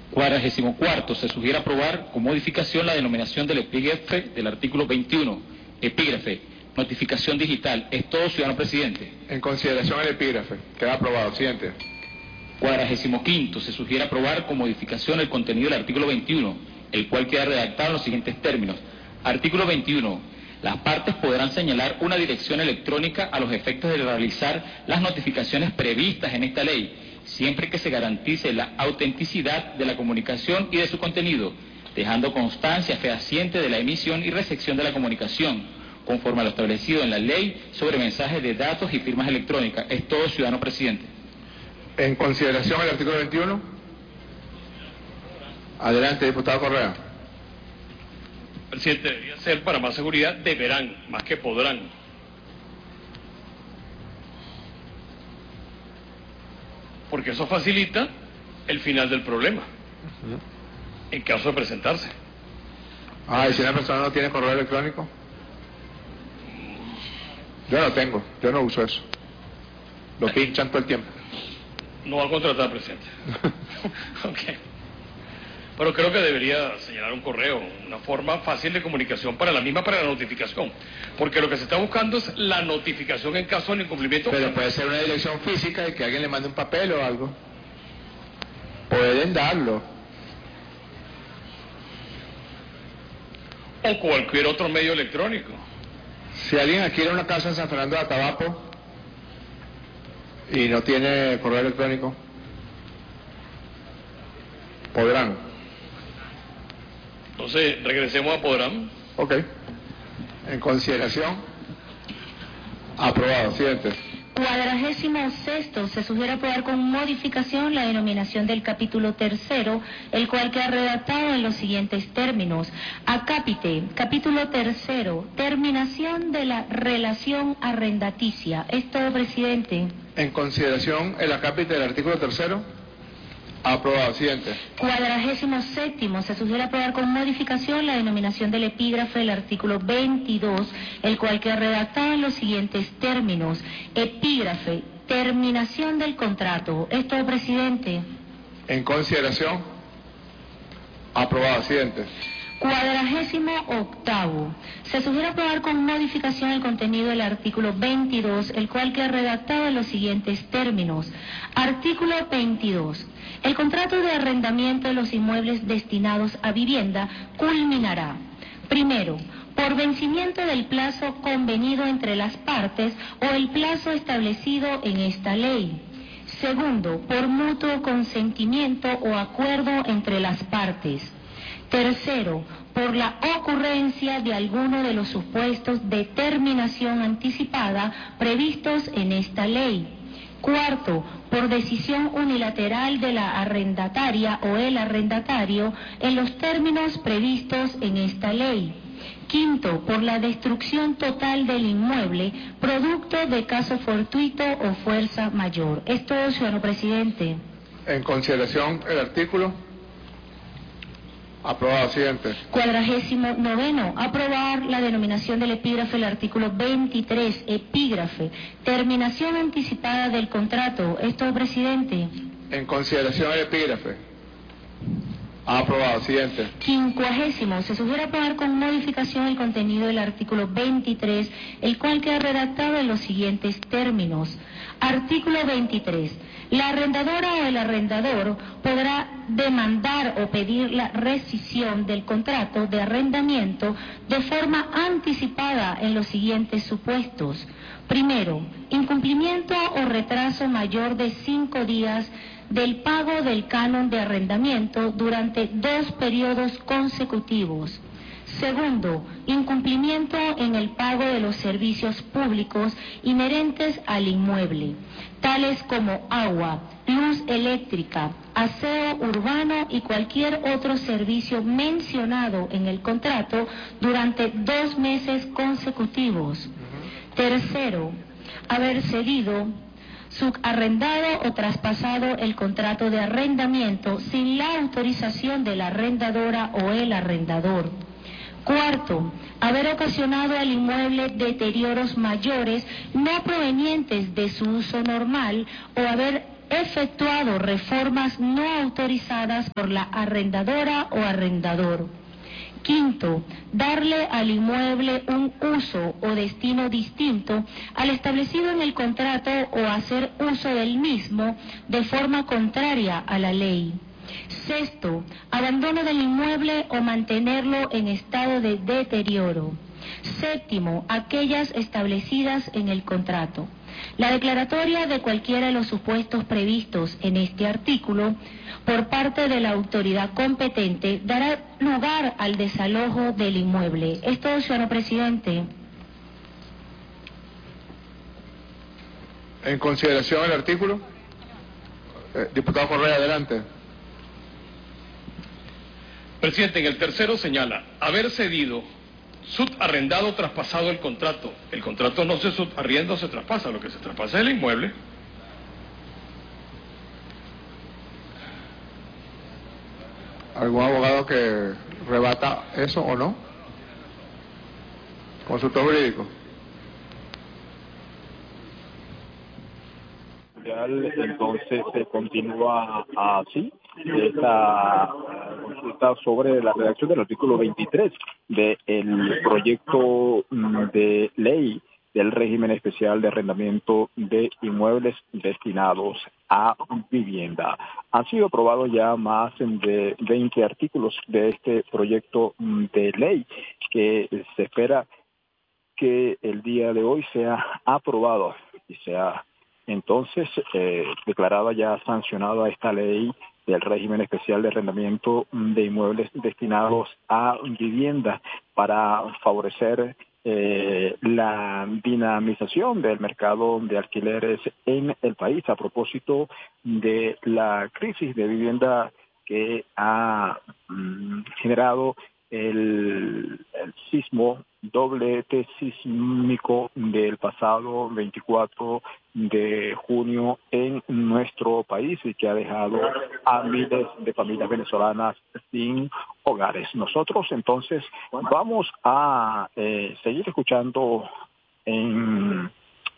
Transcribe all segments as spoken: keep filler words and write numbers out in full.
Cuadragésimo cuarto, se sugiere aprobar con modificación la denominación del epígrafe del artículo veintiuno. Epígrafe, notificación digital. Es todo, ciudadano presidente. En consideración el epígrafe. Queda aprobado. Siguiente. Cuadragésimo quinto, se sugiere aprobar con modificación el contenido del artículo veintiuno, el cual queda redactado en los siguientes términos. Artículo veintiuno. Las partes podrán señalar una dirección electrónica a los efectos de realizar las notificaciones previstas en esta ley, siempre que se garantice la autenticidad de la comunicación y de su contenido, dejando constancia fehaciente de la emisión y recepción de la comunicación, conforme a lo establecido en la ley sobre mensajes de datos y firmas electrónicas. Es todo, ciudadano presidente. En consideración el artículo veintiuno. Adelante, diputado Correa. Presidente, debería ser para más seguridad, deberán, más que podrán. Porque eso facilita el final del problema, uh-huh. en caso de presentarse. Ah, ¿y si una persona no tiene correo electrónico? Yo no tengo, yo no uso eso. Lo pinchan todo el tiempo. No va a contratar, presidente. Okay. Pero creo que debería señalar un correo, una forma fácil de comunicación para la misma, para la notificación. Porque lo que se está buscando es la notificación en caso de incumplimiento. Pero puede ser una dirección física y que alguien le mande un papel o algo. Pueden darlo. O cualquier otro medio electrónico. Si alguien adquiere una casa en San Fernando de Atabapo y no tiene correo electrónico, podrán. Entonces, regresemos a podrán. Ok. En consideración. Aprobado. Siguiente. Cuadragésimo sexto, se sugiere aprobar con modificación la denominación del capítulo tercero, el cual queda redactado en los siguientes términos. Acápite, capítulo tercero, terminación de la relación arrendaticia. Es todo, presidente. En consideración el acápite del artículo tercero. Aprobado. Siguiente. Cuadragésimo séptimo, se sugiere aprobar con modificación la denominación del epígrafe del artículo veintidós, el cual queda redactado en los siguientes términos. Epígrafe, terminación del contrato. Es todo, presidente. En consideración. Aprobado. Siguiente. Cuadragésimo octavo, se sugiere aprobar con modificación el contenido del artículo veintidós, el cual queda redactado en los siguientes términos. Artículo veintidós. El contrato de arrendamiento de los inmuebles destinados a vivienda culminará, primero, por vencimiento del plazo convenido entre las partes o el plazo establecido en esta ley. Segundo, por mutuo consentimiento o acuerdo entre las partes. Tercero, por la ocurrencia de alguno de los supuestos de terminación anticipada previstos en esta ley. Cuarto, por decisión unilateral de la arrendataria o el arrendatario en los términos previstos en esta ley. Quinto, por la destrucción total del inmueble, producto de caso fortuito o fuerza mayor. Es todo, ciudadano presidente. En consideración el artículo. Aprobado. Siguiente. Cuadragésimo noveno, aprobar la denominación del epígrafe del artículo veintitrés, epígrafe, terminación anticipada del contrato. Esto, presidente. En consideración el epígrafe. Aprobado. Siguiente. Quincuagésimo, se sugiere aprobar con modificación el contenido del artículo veintitrés, el cual queda redactado en los siguientes términos. Artículo veintitrés. La arrendadora o el arrendador podrá demandar o pedir la rescisión del contrato de arrendamiento de forma anticipada en los siguientes supuestos. Primero, incumplimiento o retraso mayor de cinco días del pago del canon de arrendamiento durante dos periodos consecutivos. Segundo, incumplimiento en el pago de los servicios públicos inherentes al inmueble, tales como agua, luz eléctrica, aseo urbano y cualquier otro servicio mencionado en el contrato durante dos meses consecutivos. Tercero, haber cedido, subarrendado o traspasado el contrato de arrendamiento sin la autorización de la arrendadora o el arrendador. Cuarto, haber ocasionado al inmueble deterioros mayores no provenientes de su uso normal o haber efectuado reformas no autorizadas por la arrendadora o arrendador. Quinto, darle al inmueble un uso o destino distinto al establecido en el contrato o hacer uso del mismo de forma contraria a la ley. Sexto, abandono del inmueble o mantenerlo en estado de deterioro. Séptimo, aquellas establecidas en el contrato. La declaratoria de cualquiera de los supuestos previstos en este artículo por parte de la autoridad competente dará lugar al desalojo del inmueble. Es todo, señor presidente. En consideración el artículo. Eh, diputado Correa, adelante. Presidente, en el tercero señala haber cedido, subarrendado, traspasado el contrato. El contrato no se subarrienda o se traspasa, lo que se traspasa es el inmueble. ¿Algún abogado que rebata eso o no? Consultor jurídico. Entonces se continúa así esta consulta sobre la redacción del artículo veintitrés del proyecto de ley del régimen especial de arrendamiento de inmuebles destinados a vivienda. Han sido aprobados ya más de veinte artículos de este proyecto de ley que se espera que el día de hoy sea aprobado y sea entonces eh, declarada ya sancionada esta ley del régimen especial de arrendamiento de inmuebles destinados a vivienda para favorecer eh, la dinamización del mercado de alquileres en el país a propósito de la crisis de vivienda que ha mm, generado el, el sismo, doblete sísmico del pasado veinticuatro de junio en nuestro país y que ha dejado a miles de familias venezolanas sin hogares. Nosotros entonces vamos a eh, seguir escuchando en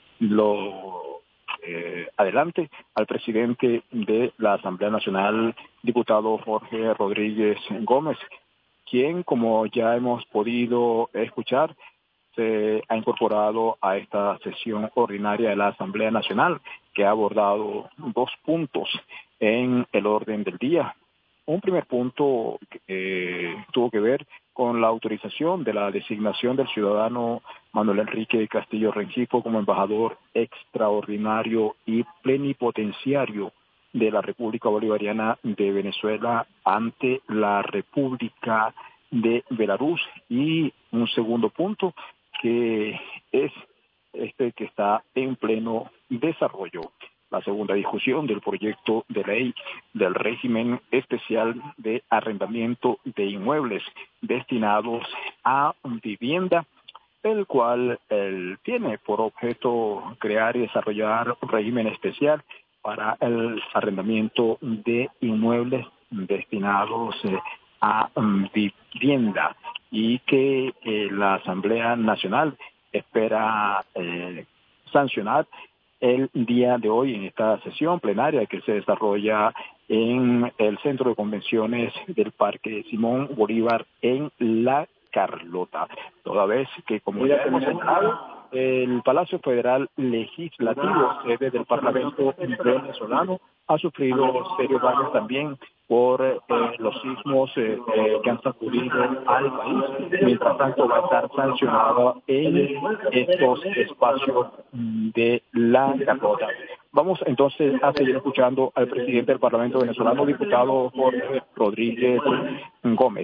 lo eh, adelante al presidente de la Asamblea Nacional, diputado Jorge Rodríguez Gómez, quien, como ya hemos podido escuchar, se ha incorporado a esta sesión ordinaria de la Asamblea Nacional, que ha abordado dos puntos en el orden del día. Un primer punto eh, tuvo que ver con la autorización de la designación del ciudadano Manuel Enrique Castillo Rengifo como embajador extraordinario y plenipotenciario de la República Bolivariana de Venezuela ante la República de Belarus, y un segundo punto que es este que está en pleno desarrollo, la segunda discusión del proyecto de ley del régimen especial de arrendamiento de inmuebles destinados a vivienda, el cual él tiene por objeto crear y desarrollar un régimen especial para el arrendamiento de inmuebles destinados eh, a um, vivienda, y que eh, la Asamblea Nacional espera eh, sancionar el día de hoy en esta sesión plenaria que se desarrolla en el Centro de Convenciones del Parque Simón Bolívar en La Carlota, toda vez que, como ya hemos señalado, el Palacio Federal Legislativo, sede del Parlamento venezolano, ha sufrido serios daños también por eh, los sismos eh, eh, que han sacudido al país. Mientras tanto, va a estar sancionado en estos espacios de La Carlota. Vamos entonces a seguir escuchando al presidente del Parlamento venezolano, diputado Jorge Rodríguez Gómez.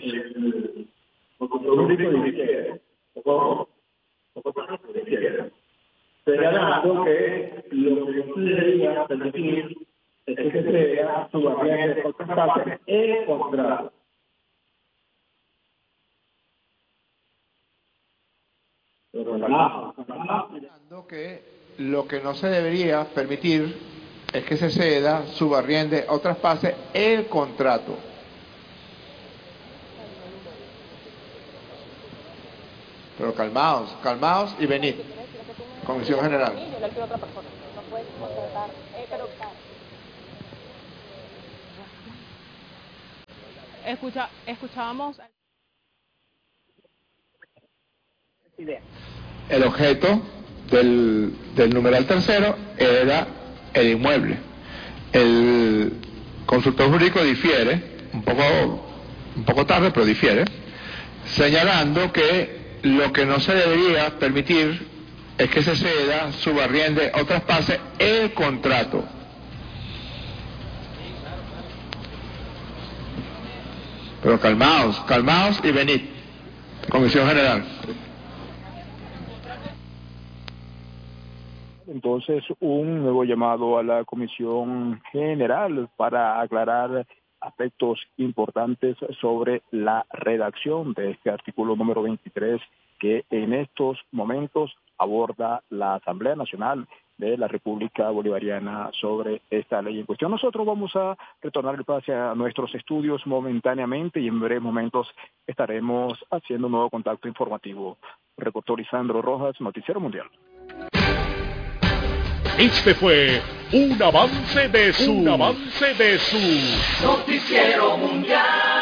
Señalando que lo que se debería permitir es que se vea su barriga de contrato en contrato. Que lo que no se debería permitir es que se ceda, subarriende o traspase el contrato. Pero calmaos, calmaos y venid. Comisión General. escucha, escuchábamos... El objeto del, del numeral tercero era el inmueble. El consultor jurídico difiere, un poco, un poco tarde, pero difiere, señalando que lo que no se debería permitir es que se ceda, subarriende o traspase el contrato. Pero calmaos, calmaos y venid. Comisión General. Entonces, un nuevo llamado a la Comisión General para aclarar aspectos importantes sobre la redacción de este artículo número veintitrés que en estos momentos aborda la Asamblea Nacional de la República Bolivariana sobre esta ley en cuestión. Nosotros vamos a retornar el pase a nuestros estudios momentáneamente y en breves momentos estaremos haciendo un nuevo contacto informativo. Reportó Lisandro Rojas, Noticiero Mundial. Este fue un avance de su, un avance de su Noticiero Mundial.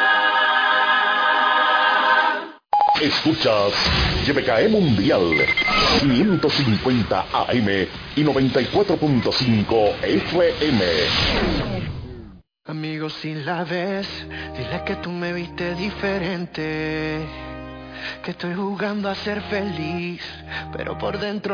Escuchas Y B K E Mundial quinientos cincuenta A M y noventa y cuatro punto cinco F M. Amigo, si la ves, dile que tú me viste diferente, que estoy jugando a ser feliz, pero por dentro